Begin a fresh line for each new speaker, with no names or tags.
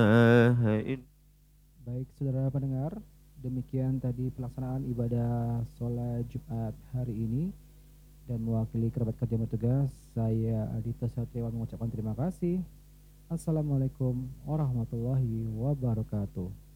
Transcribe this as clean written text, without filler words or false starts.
Baik, saudara pendengar, demikian tadi pelaksanaan ibadah sholat Jumat hari ini dan mewakili kerabat kerja yang bertugas, saya Adita Satriawan mengucapkan terima kasih. Assalamualaikum warahmatullahi wabarakatuh.